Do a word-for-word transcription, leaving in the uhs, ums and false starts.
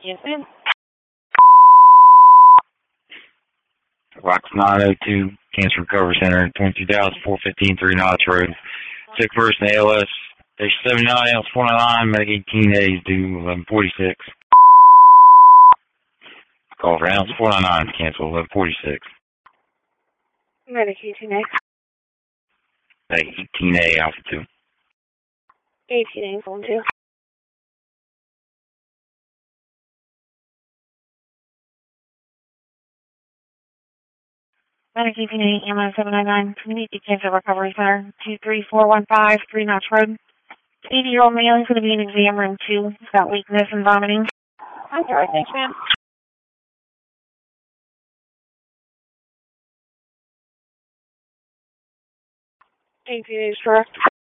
Yes, ma'am. Box nine oh two, Cancer Recovery Center, twenty-two Dallas, four fifteen, three Notch Road. Sick person, A L S, station seventy-nine, L twenty-nine, medic eighteen days, due eleven forty-six. Call for ounce four ninety-nine, cancel eleven forty-six. Medic eighteen A. eighteen A, Alpha two. eighteen A, phone two. Medic eighteen A, ambulance seven nine nine, Community Cancer Recovery Center, two three four one five, three Notch Road. eighty-year-old male is going to be in exam room two. He's got weakness and vomiting. Okay, right, thanks, ma'am. eighteen A is correct.